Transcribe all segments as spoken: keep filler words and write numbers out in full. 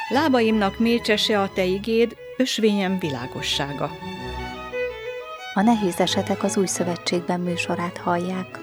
Lábaimnak mécsese a te igéd, ösvényem világossága. A Nehéz esetek az Új Szövetségben műsorát hallják.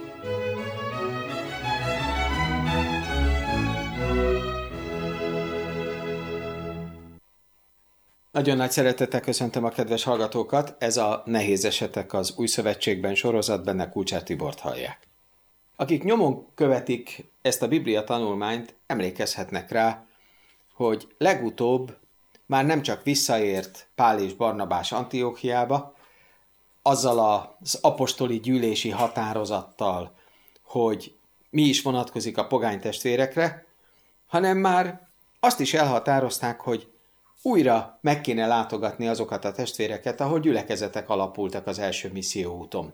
Nagyon nagy szeretettel köszöntöm a kedves hallgatókat, ez a Nehéz esetek az Új Szövetségben sorozat, benne Kulcsár Tibort hallják. Akik nyomon követik ezt a Biblia tanulmányt, emlékezhetnek rá, hogy legutóbb már nem csak visszaért Pál és Barnabás Antióchiába, azzal az apostoli gyűlési határozattal, hogy mi is vonatkozik a pogány testvérekre, hanem már azt is elhatározták, hogy újra meg kéne látogatni azokat a testvéreket, ahol gyülekezetek alapultak az első misszióúton.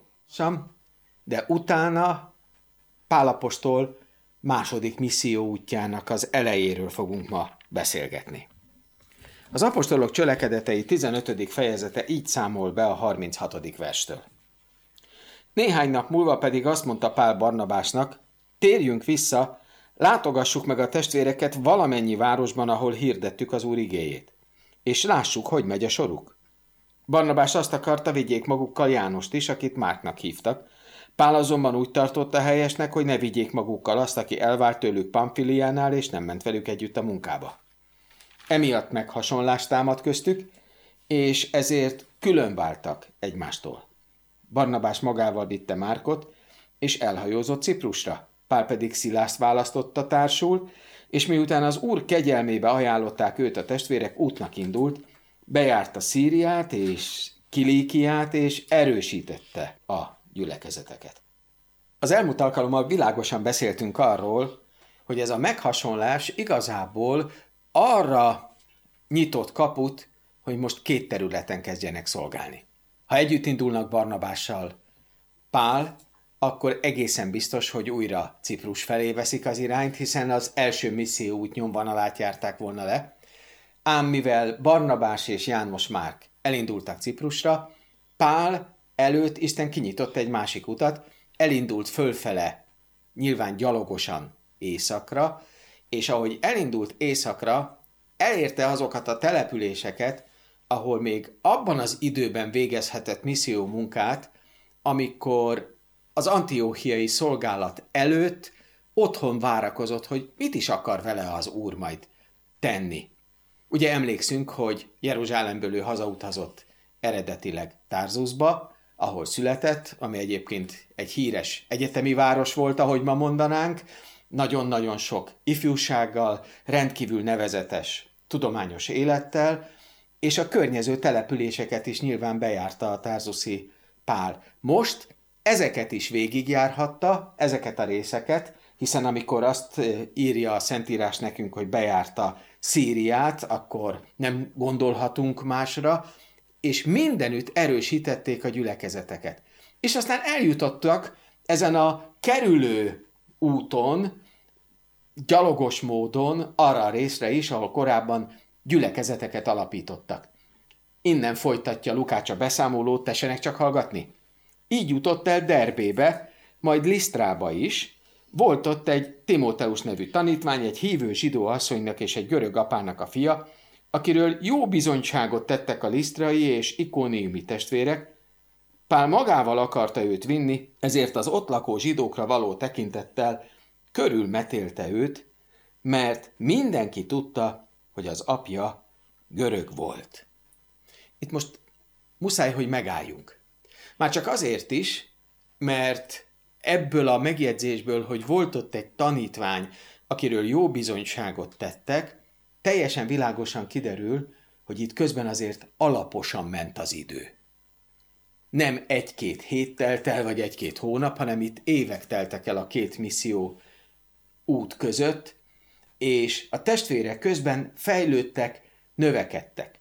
De utána Pál apostol második misszió útjának az elejéről fogunk ma beszélgetni. Az apostolok cselekedetei tizenötödik fejezete így számol be a harminchatodik verstől. Néhány nap múlva pedig azt mondta Pál Barnabásnak, térjünk vissza, látogassuk meg a testvéreket valamennyi városban, ahol hirdettük az Úr igéjét, és lássuk, hogy megy a soruk. Barnabás azt akarta, vigyék magukkal Jánost is, akit Márknak hívtak. Pál azonban úgy tartotta helyesnek, hogy ne vigyék magukkal azt, aki elvált tőlük Pamfiliánál, és nem ment velük együtt a munkába. Emiatt meghasonlást támad köztük, és ezért külön váltak egymástól. Barnabás magával vitte Márkot, és elhajózott Ciprusra. Pál pedig Szilászt választotta társul, és miután az Úr kegyelmébe ajánlották őt a testvérek, útnak indult, bejárta Szíriát és Kilíkiát, és erősítette a gyülekezeteket. Az elmúlt alkalommal világosan beszéltünk arról, hogy ez a meghasonlás igazából arra nyitott kaput, hogy most két területen kezdjenek szolgálni. Ha együtt indulnak Barnabással Pál, akkor egészen biztos, hogy újra Ciprus felé veszik az irányt, hiszen az első misszió út nyomvonalát járták volna le. Ám mivel Barnabás és János Márk elindultak Ciprusra, Pál előtt Isten kinyitott egy másik utat, elindult fölfele, nyilván gyalogosan északra, és ahogy elindult északra, elérte azokat a településeket, ahol még abban az időben végezhetett misszió munkát, amikor az antióchiai szolgálat előtt otthon várakozott, hogy mit is akar vele az Úr majd tenni. Ugye emlékszünk, hogy Jeruzsálemből ő hazautazott eredetileg Tarzusba, ahol született, ami egyébként egy híres egyetemi város volt, ahogy ma mondanánk, nagyon-nagyon sok ifjúsággal, rendkívül nevezetes tudományos élettel, és a környező településeket is nyilván bejárta a tarzuszi Pál. Most ezeket is végigjárhatta, ezeket a részeket, hiszen amikor azt írja a Szentírás nekünk, hogy bejárta Szíriát, akkor nem gondolhatunk másra, és mindenütt erősítették a gyülekezeteket. És aztán eljutottak ezen a kerülő úton, gyalogos módon arra a részre is, ahol korábban gyülekezeteket alapítottak. Innen folytatja Lukács a beszámolót, tessenek csak hallgatni. Így jutott el Derbébe, majd Lisztrába is. Volt ott egy Timóteus nevű tanítvány, egy hívő zsidó asszonynak és egy görög apának a fia, akiről jó bizonyságot tettek a lisztrai és ikóniumi testvérek. Pál magával akarta őt vinni, ezért az ott lakó zsidókra való tekintettel körülmetélte őt, mert mindenki tudta, hogy az apja görög volt. Itt most muszáj, hogy megálljunk. Már csak azért is, mert ebből a megjegyzésből, hogy volt ott egy tanítvány, akiről jó bizonyságot tettek, teljesen világosan kiderül, hogy itt közben azért alaposan ment az idő. Nem egy-két hét telt el, vagy egy-két hónap, hanem itt évek teltek el a két misszió út között, és a testvérek közben fejlődtek, növekedtek.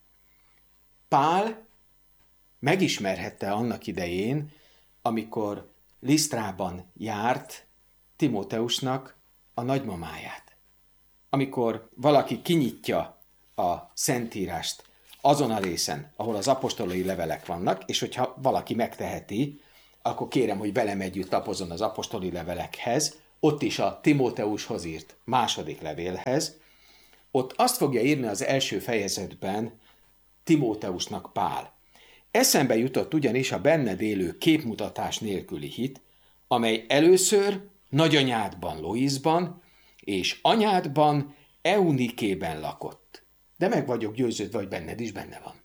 Pál megismerhette annak idején, amikor Lisztrában járt Timóteusnak a nagymamáját. Amikor valaki kinyitja a Szentírást azon a részen, ahol az apostolai levelek vannak, és hogyha valaki megteheti, akkor kérem, hogy velem együtt lapozzon az apostoli levelekhez, ott is a Timóteushoz írt második levélhez, ott azt fogja írni az első fejezetben Timóteusnak Pál. Eszembe jutott ugyanis a benned élő képmutatás nélküli hit, amely először nagyanyádban Loisban és anyádban Eunikében lakott. De meg vagyok győződve, hogy benned is benne van.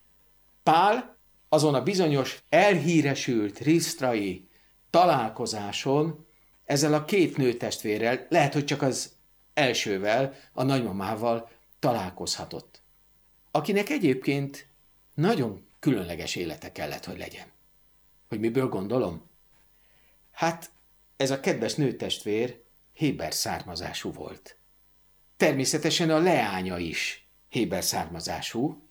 Pál azon a bizonyos elhíresült risztrai találkozáson ezzel a két nőtestvérrel, lehet, hogy csak az elsővel, a nagymamával találkozhatott, akinek egyébként nagyon különleges élete kellett, hogy legyen. Hogy miből gondolom? Hát ez a kedves nőtestvér héber származású volt. Természetesen a leánya is héber származású,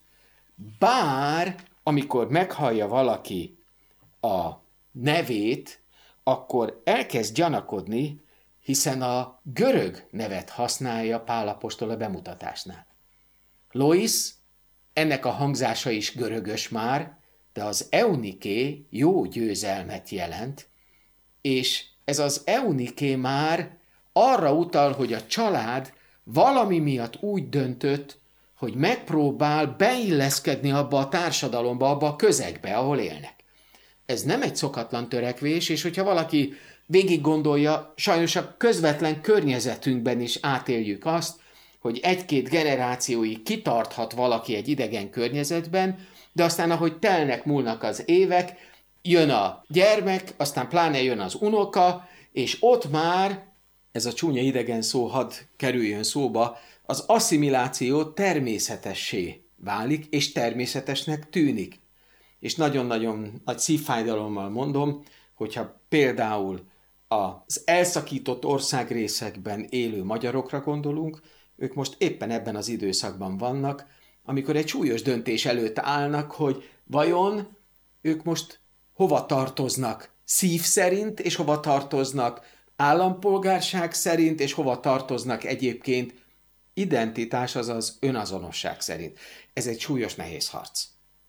bár amikor meghallja valaki a nevét, akkor elkezd gyanakodni, hiszen a görög nevet használja Pál apostol a bemutatásnál. Lois, ennek a hangzása is görögös már, de az Euniké jó győzelmet jelent, és ez az Euniké már arra utal, hogy a család valami miatt úgy döntött, hogy megpróbál beilleszkedni abba a társadalomba, abba a közegbe, ahol élnek. Ez nem egy szokatlan törekvés, és hogyha valaki végig gondolja, sajnos a közvetlen környezetünkben is átéljük azt, hogy egy-két generációig kitarthat valaki egy idegen környezetben, de aztán ahogy telnek, múlnak az évek, jön a gyermek, aztán pláne jön az unoka, és ott már, ez a csúnya idegen szó hadd kerüljön szóba, az asszimiláció természetessé válik, és természetesnek tűnik. És nagyon-nagyon nagy szívfájdalommal mondom, hogyha például az elszakított országrészekben élő magyarokra gondolunk, ők most éppen ebben az időszakban vannak, amikor egy súlyos döntés előtt állnak, hogy vajon ők most hova tartoznak szív szerint, és hova tartoznak állampolgárság szerint, és hova tartoznak egyébként identitás, azaz önazonosság szerint. Ez egy súlyos, nehéz harc.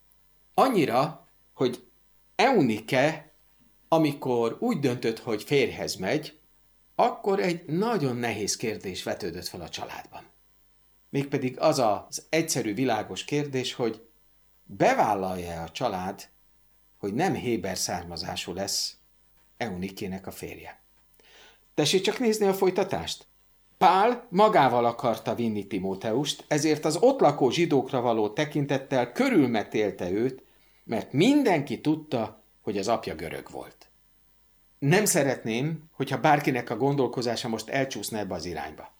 Annyira, hogy Eunike, amikor úgy döntött, hogy férjhez megy, akkor egy nagyon nehéz kérdés vetődött fel a családban. Mégpedig az az egyszerű, világos kérdés, hogy bevállalja a család, hogy nem héber származású lesz Eunikének a férje. Tessék csak nézni a folytatást. Pál magával akarta vinni Timóteust, ezért az ott lakó zsidókra való tekintettel körülmetélte őt, mert mindenki tudta, hogy az apja görög volt. Nem szeretném, hogyha bárkinek a gondolkozása most elcsúszna ebbe az irányba.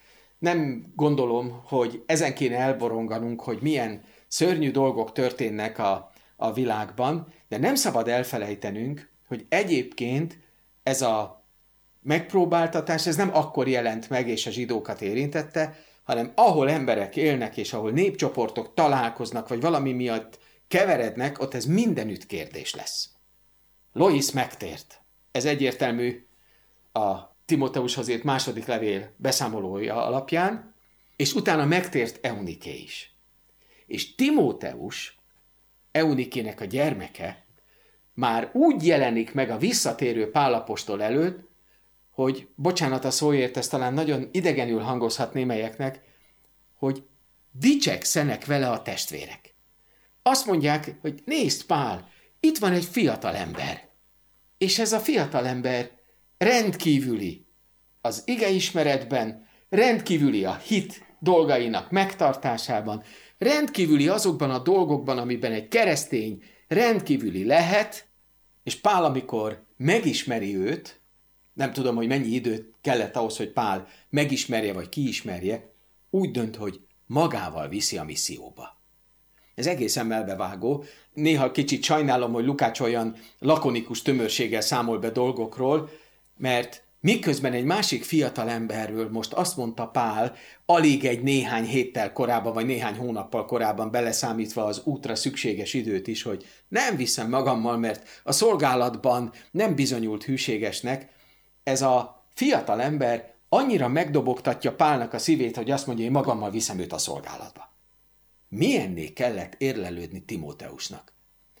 Nem gondolom, hogy ezen kéne elboronganunk, hogy milyen szörnyű dolgok történnek a, a világban, de nem szabad elfelejtenünk, hogy egyébként ez a megpróbáltatás, ez nem akkor jelent meg, és a zsidókat érintette, hanem ahol emberek élnek, és ahol népcsoportok találkoznak, vagy valami miatt keverednek, ott ez mindenütt kérdés lesz. Lois megtért. Ez egyértelmű a Timóteushoz írt második levél beszámolója alapján, és utána megtért Euniké is. És Timóteus, Eunikének a gyermeke, már úgy jelenik meg a visszatérő Pál apostol előtt, hogy, bocsánat a szóért, ez talán nagyon idegenül hangozhat némelyeknek, hogy dicsekszenek vele a testvérek. Azt mondják, hogy nézd Pál, itt van egy fiatal ember, és ez a fiatal ember rendkívüli az igeismeretben, rendkívüli a hit dolgainak megtartásában, rendkívüli azokban a dolgokban, amiben egy keresztény rendkívüli lehet, és Pál, amikor megismeri őt, nem tudom, hogy mennyi időt kellett ahhoz, hogy Pál megismerje vagy kiismerje, úgy dönt, hogy magával viszi a misszióba. Ez egészen melbevágó. Néha kicsit sajnálom, hogy Lukács olyan lakonikus tömörséggel számol be dolgokról, mert miközben egy másik fiatal emberről most azt mondta Pál, alig egy néhány héttel korábban, vagy néhány hónappal korábban beleszámítva az útra szükséges időt is, hogy nem viszem magammal, mert a szolgálatban nem bizonyult hűségesnek, ez a fiatal ember annyira megdobogtatja Pálnak a szívét, hogy azt mondja, hogy magammal viszem őt a szolgálatba. Milyenné kellett érlelődni Timóteusnak?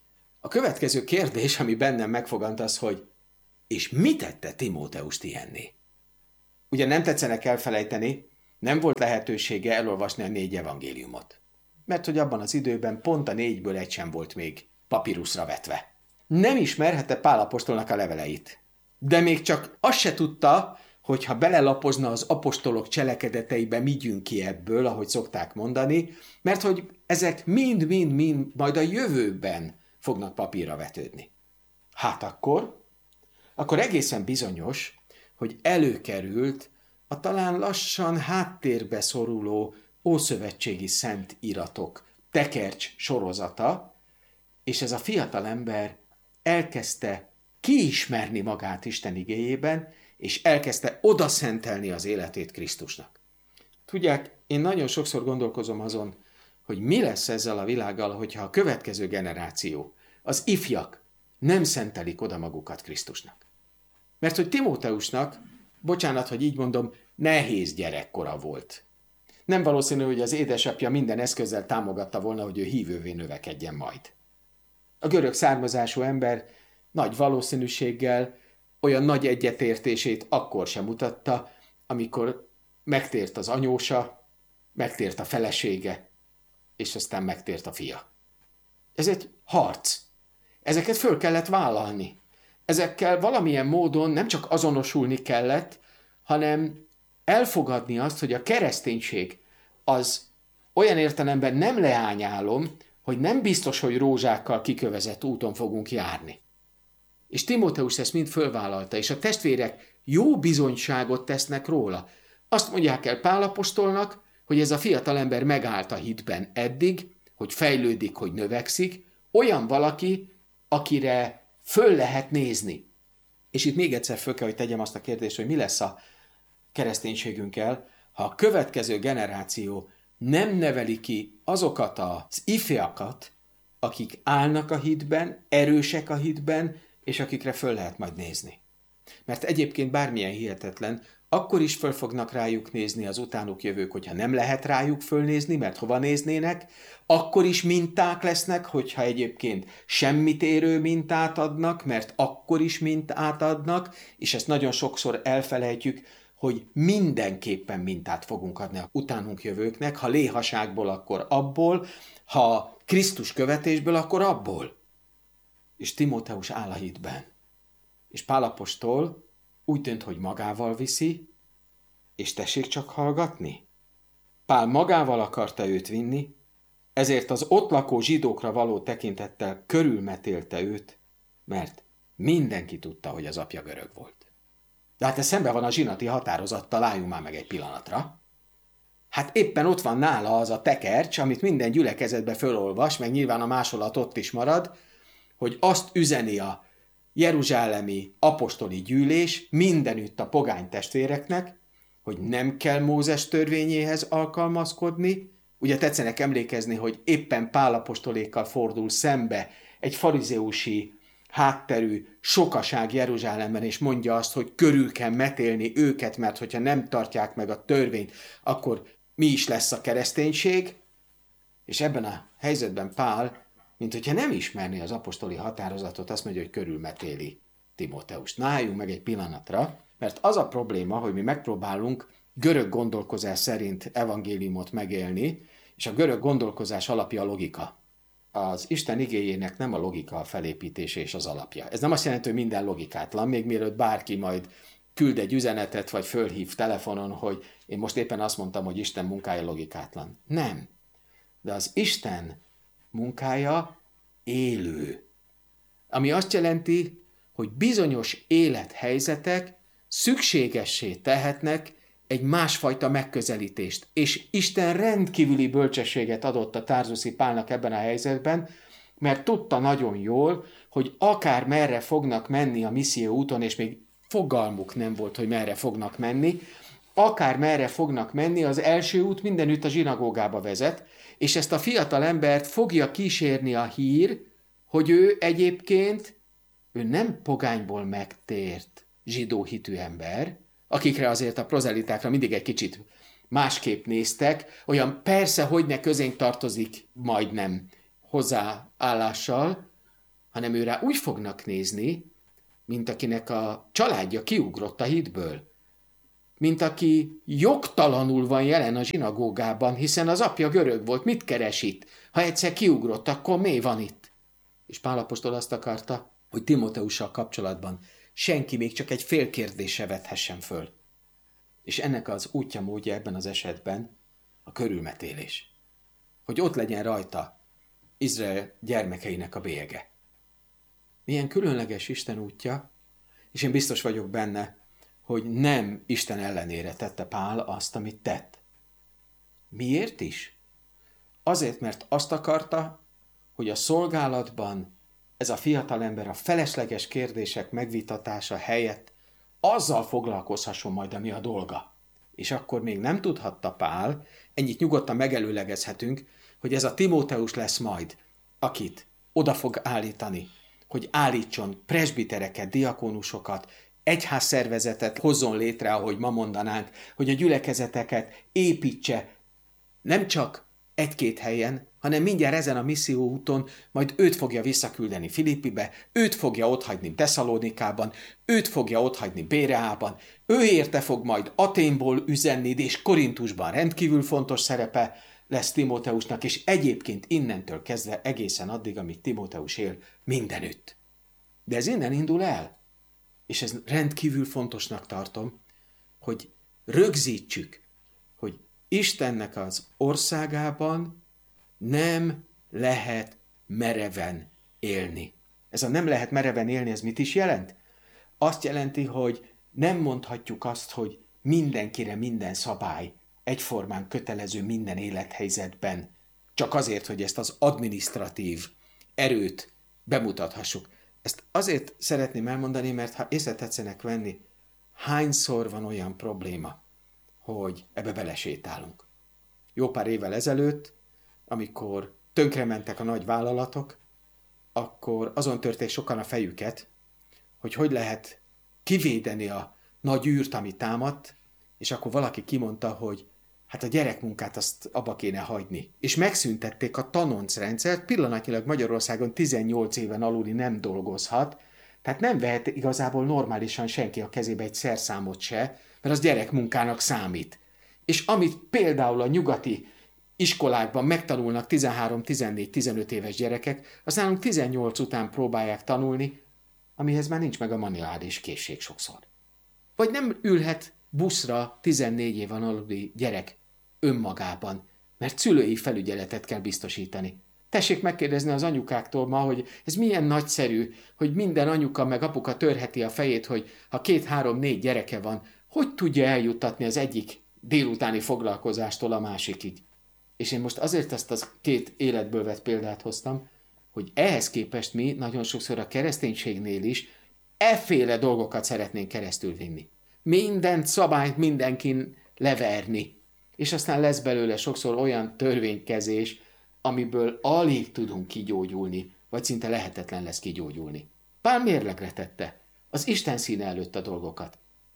A következő kérdés, ami bennem megfogant, az, hogy és mit tette Timóteust ilyenné? Ugye nem tetszenek elfelejteni, nem volt lehetősége elolvasni a négy evangéliumot. Mert hogy abban az időben pont a négyből egy sem volt még papíruszra vetve. Nem ismerhette Pál apostolnak a leveleit. De még csak azt se tudta, hogy ha belelapozna az apostolok cselekedeteibe, mi jön ki ebből, ahogy szokták mondani, mert hogy ezek mind-mind-mind majd a jövőben fognak papírra vetődni. Hát akkor, akkor egészen bizonyos, hogy előkerült a talán lassan háttérbe szoruló ószövetségi szent iratok tekercs sorozata, és ez a fiatal ember elkezdte kiismerni magát Isten igéjében, és elkezdte odaszentelni az életét Krisztusnak. Tudják, én nagyon sokszor gondolkozom azon, hogy mi lesz ezzel a világgal, hogyha a következő generáció, az ifjak nem szentelik oda magukat Krisztusnak. Mert hogy Timóteusnak, bocsánat, hogy így mondom, nehéz gyerekkora volt. Nem valószínű, hogy az édesapja minden eszközzel támogatta volna, hogy ő hívővé növekedjen majd. A görög származású ember nagy valószínűséggel olyan nagy egyetértését akkor sem mutatta, amikor megtért az anyósa, megtért a felesége, és aztán megtért a fia. Ez egy harc. Ezeket föl kellett vállalni. Ezekkel valamilyen módon nem csak azonosulni kellett, hanem elfogadni azt, hogy a kereszténység az olyan értelemben nem leányálom, hogy nem biztos, hogy rózsákkal kikövezett úton fogunk járni. És Timóteus ezt mind fölvállalta, és a testvérek jó bizonyságot tesznek róla. Azt mondják el Pál apostolnak, hogy ez a fiatalember megállt a hitben eddig, hogy fejlődik, hogy növekszik, olyan valaki, akire föl lehet nézni. És itt még egyszer föl kell, hogy tegyem azt a kérdést, hogy mi lesz a kereszténységünkkel, ha a következő generáció nem neveli ki azokat az ifjakat, akik állnak a hitben, erősek a hitben, és akikre föl lehet majd nézni. Mert egyébként bármilyen hihetetlen, akkor is föl fognak rájuk nézni az utánuk jövők, hogyha nem lehet rájuk fölnézni, mert hova néznének, akkor is minták lesznek, hogyha egyébként semmit érő mintát adnak, mert akkor is mintát adnak, és ezt nagyon sokszor elfelejtjük, hogy mindenképpen mintát fogunk adni a utánunk jövőknek, ha léhaságból, akkor abból, ha Krisztus követésből, akkor abból. És Timóteus áll a hitben. És Pál apostol úgy tűnt, hogy magával viszi, és tessék csak hallgatni. Pál magával akarta őt vinni, ezért az ott lakó zsidókra való tekintettel körülmetélte őt, mert mindenki tudta, hogy az apja görög volt. De hát ez szembe van a zsinati határozattal, álljunk már meg egy pillanatra. Hát éppen ott van nála az a tekercs, amit minden gyülekezetbe fölolvas, meg nyilván a másolat ott is marad, hogy azt üzeni a jeruzsálemi apostoli gyűlés mindenütt a pogány testvéreknek, hogy nem kell Mózes törvényéhez alkalmazkodni. Ugye tetszenek emlékezni, hogy éppen Pál apostolékkal fordul szembe egy farizeusi hátterű sokaság Jeruzsálemben, és mondja azt, hogy körül kell metélni őket, mert hogyha nem tartják meg a törvényt, akkor mi is lesz a kereszténység. És ebben a helyzetben Pál, mint hogyha nem ismerné az apostoli határozatot, azt mondja, hogy körülmetéli Timóteust. Na, álljunk meg egy pillanatra, mert az a probléma, hogy mi megpróbálunk görög gondolkozás szerint evangéliumot megélni, és a görög gondolkozás alapja a logika. Az Isten igéjének nem a logika a felépítése és az alapja. Ez nem azt jelenti, hogy minden logikátlan, még mielőtt bárki majd küld egy üzenetet, vagy fölhív telefonon, hogy én most éppen azt mondtam, hogy Isten munkája logikátlan. Nem. De az Isten munkája élő. Ami azt jelenti, hogy bizonyos élethelyzetek szükségessé tehetnek egy másfajta megközelítést. És Isten rendkívüli bölcsességet adott a Tarzuszi Pálnak ebben a helyzetben, mert tudta nagyon jól, hogy akár merre fognak menni a misszió úton, és még fogalmuk nem volt, hogy merre fognak menni, akár merre fognak menni, az első út mindenütt a zsinagógába vezet, és ezt a fiatal embert fogja kísérni a hír, hogy ő egyébként, ő nem pogányból megtért zsidó hitű ember, akikre azért a prozelitákra mindig egy kicsit másképp néztek, olyan persze, hogy ne közénk tartozik majdnem hozzáállással, hanem őrá úgy fognak nézni, mint akinek a családja kiugrott a hitből. mint aki jogtalanul van jelen a zsinagógában, hiszen az apja görög volt, mit keres itt? Ha egyszer kiugrott, akkor mi van itt? És Pál apostol azt akarta, hogy Timóteussal kapcsolatban senki még csak egy fél kérdést se vethessen föl. És ennek az útja módja ebben az esetben a körülmetélés. Hogy ott legyen rajta Izrael gyermekeinek a bélyege. Milyen különleges Isten útja, és én biztos vagyok benne, hogy nem Isten ellenére tette Pál azt, amit tett. Miért is? Azért, mert azt akarta, hogy a szolgálatban ez a fiatalember a felesleges kérdések megvitatása helyett azzal foglalkozhasson majd, ami a dolga. És akkor még nem tudhatta Pál, ennyit nyugodtan megelőlegezhetünk, hogy ez a Timóteus lesz majd, akit oda fog állítani, hogy állítson presbitereket, diakónusokat, egyházszervezetet hozzon létre, ahogy ma mondanánk, hogy a gyülekezeteket építse, nem csak egy-két helyen, hanem mindjárt ezen a misszió úton majd őt fogja visszaküldeni Filippibe, őt fogja otthagyni Tesszalonikában, őt fogja otthagyni Béreában, ő érte fog majd Aténból üzenni, és Korintusban rendkívül fontos szerepe lesz Timóteusnak, és egyébként innentől kezdve egészen addig, amíg Timóteus él, mindenütt. De ez innen indul el, és ez rendkívül fontosnak tartom, hogy rögzítsük, hogy Istennek az országában nem lehet mereven élni. Ez a nem lehet mereven élni, ez mit is jelent? Azt jelenti, hogy nem mondhatjuk azt, hogy mindenkire minden szabály egyformán kötelező minden élethelyzetben, csak azért, hogy ezt az adminisztratív erőt bemutathassuk. Ezt azért szeretném elmondani, mert ha észre tetszenek venni, hányszor van olyan probléma, hogy ebbe belesétálunk. Jó pár évvel ezelőtt, amikor tönkrementek a nagy vállalatok, akkor azon törték sokan a fejüket, hogy hogy lehet kivédeni a nagy űrt, ami támadt, és akkor valaki kimondta, hogy hát a gyerekmunkát azt abba kéne hagyni. És megszüntették a tanoncrendszert, pillanatnyilag Magyarországon tizennyolc éven aluli nem dolgozhat, tehát nem vehet igazából normálisan senki a kezébe egy szerszámot se, mert az gyerekmunkának számít. És amit például a nyugati iskolákban megtanulnak tizenhárom, tizennégy, tizenöt éves gyerekek, azt nálunk tizennyolc után próbálják tanulni, amihez már nincs meg a manuális készség sokszor. Vagy nem ülhet buszra tizennégy éven aluli gyerek önmagában, mert szülői felügyeletet kell biztosítani. Tessék megkérdezni az anyukáktól ma, hogy ez milyen nagyszerű, hogy minden anyuka meg apuka törheti a fejét, hogy ha két-három-négy gyereke van, hogy tudja eljuttatni az egyik délutáni foglalkozástól a másikig. És én most azért ezt az két életből vett példát hoztam, hogy ehhez képest mi nagyon sokszor a kereszténységnél is efféle dolgokat szeretnénk keresztül vinni. Mindent szabályt mindenkin leverni. És aztán lesz belőle sokszor olyan törvénykezés, amiből alig tudunk kigyógyulni, vagy szinte lehetetlen lesz kigyógyulni. Pál mérlegre tette az Isten színe előtt a dolgokat.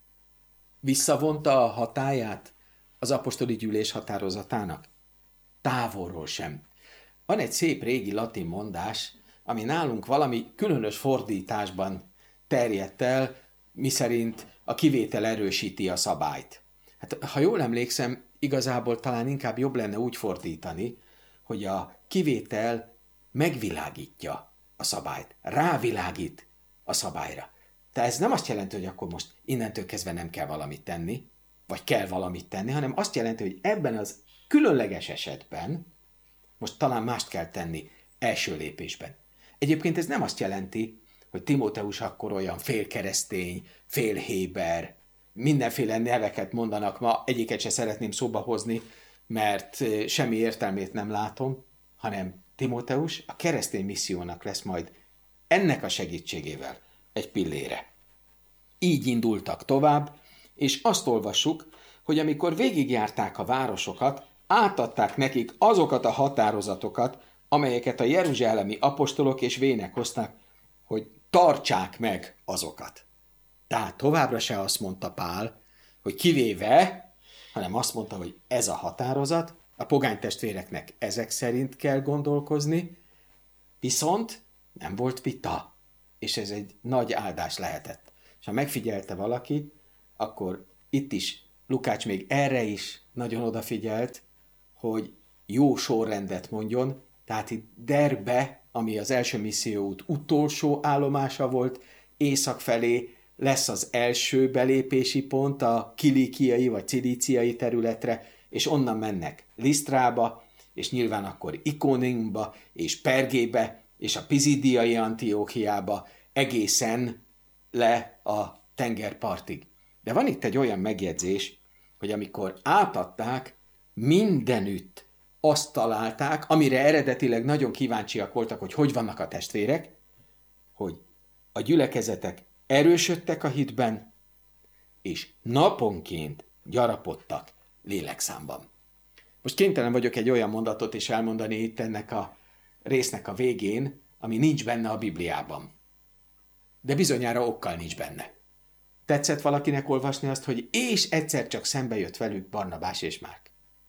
Visszavonta a hatályát az apostoli gyűlés határozatának? Távolról sem. Van egy szép régi latin mondás, ami nálunk valami különös fordításban terjedt el, miszerint a kivétel erősíti a szabályt. Hát, ha jól emlékszem, igazából talán inkább jobb lenne úgy fordítani, hogy a kivétel megvilágítja a szabályt, rávilágít a szabályra. Tehát ez nem azt jelenti, hogy akkor most innentől kezdve nem kell valamit tenni, vagy kell valamit tenni, hanem azt jelenti, hogy ebben az különleges esetben most talán mást kell tenni első lépésben. Egyébként ez nem azt jelenti, hogy Timóteus akkor olyan félkeresztény, félhéber, mindenféle neveket mondanak ma, egyiket se szeretném szóba hozni, mert semmi értelmét nem látom, hanem Timóteus a keresztény missziónak lesz majd ennek a segítségével egy pillére. Így indultak tovább, és azt olvassuk, hogy amikor végigjárták a városokat, átadták nekik azokat a határozatokat, amelyeket a jeruzsálemi apostolok és vének hoztak, hogy tartsák meg azokat. Tehát továbbra se azt mondta Pál, hogy kivéve, hanem azt mondta, hogy ez a határozat, a pogány testvéreknek ezek szerint kell gondolkozni, viszont nem volt vita, és ez egy nagy áldás lehetett. És ha megfigyelte valaki, akkor itt is Lukács még erre is nagyon odafigyelt, hogy jó sorrendet mondjon, tehát itt Derbe, ami az első misszióút utolsó állomása volt, észak felé lesz az első belépési pont a kilíkiai vagy cilíciai területre, és onnan mennek Lisztrába, és nyilván akkor Ikoniumba, és Pergébe, és a Pizidiai Antiókiába, egészen le a tengerpartig. De van itt egy olyan megjegyzés, hogy amikor átadták, mindenütt azt találták, amire eredetileg nagyon kíváncsiak voltak, hogy hogy vannak a testvérek, hogy a gyülekezetek erősödtek a hitben, és naponként gyarapodtak lélekszámban. Most kénytelen vagyok egy olyan mondatot is elmondani itt ennek a résznek a végén, ami nincs benne a Bibliában. De bizonyára okkal nincs benne. Tetszett valakinek olvasni azt, hogy és egyszer csak szembe jött velük Barnabás és Márk,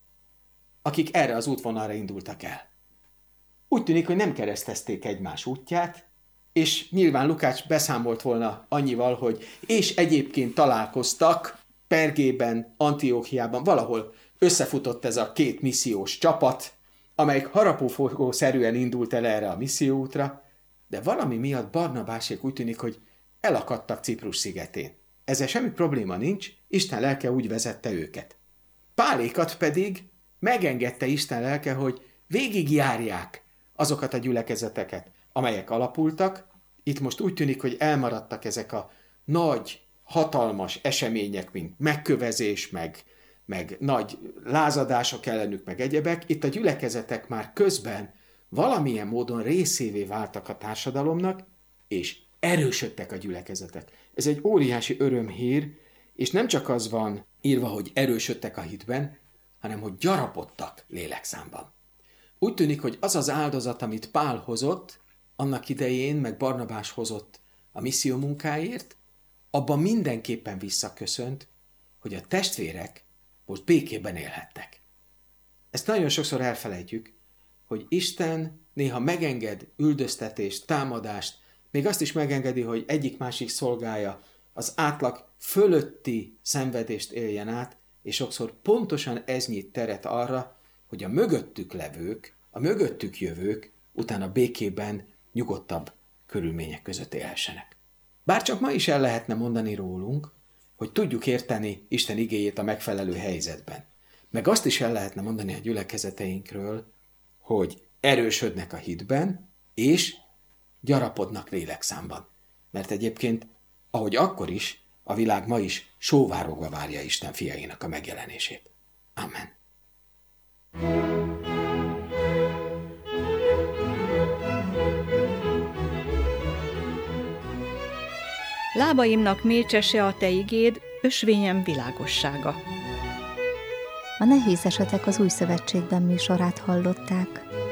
akik erre az útvonalra indultak el. Úgy tűnik, hogy nem keresztezték egymás útját, és nyilván Lukács beszámolt volna annyival, hogy és egyébként találkoztak Pergében, Antiókiában, valahol összefutott ez a két missziós csapat, amelyik harapófogószerűen indult el erre a misszióútra, de valami miatt Barnabásék úgy tűnik, hogy elakadtak Ciprus szigetén. Ezzel semmi probléma nincs, Isten lelke úgy vezette őket. Pálékat pedig megengedte Isten lelke, hogy végigjárják azokat a gyülekezeteket, amelyek alapultak. Itt most úgy tűnik, hogy elmaradtak ezek a nagy, hatalmas események, mint megkövezés, meg, meg nagy lázadások ellenük, meg egyebek. Itt a gyülekezetek már közben valamilyen módon részévé váltak a társadalomnak, és erősödtek a gyülekezetek. Ez egy óriási örömhír, és nem csak az van írva, hogy erősödtek a hitben, hanem hogy gyarapodtak lélekszámban. Úgy tűnik, hogy az az áldozat, amit Pál hozott, annak idején, meg Barnabás hozott a misszió munkáért, abban mindenképpen visszaköszönt, hogy a testvérek most békében élhettek. Ezt nagyon sokszor elfelejtjük, hogy Isten néha megenged üldöztetést, támadást, még azt is megengedi, hogy egyik-másik szolgája az átlag fölötti szenvedést éljen át, és sokszor pontosan ez nyit teret arra, hogy a mögöttük levők, a mögöttük jövők utána békében, nyugodtabb körülmények között élhessenek. Bár csak ma is el lehetne mondani rólunk, hogy tudjuk érteni Isten igéjét a megfelelő helyzetben. Meg azt is el lehetne mondani a gyülekezeteinkről, hogy erősödnek a hitben, és gyarapodnak lélekszámban. Mert egyébként, ahogy akkor is, a világ ma is sóvárogva várja Isten fiainak a megjelenését. Amen. Lábaimnak mécsese a te igéd, ösvényem világossága. A Nehéz esetek az Új Szövetségben műsorát hallották.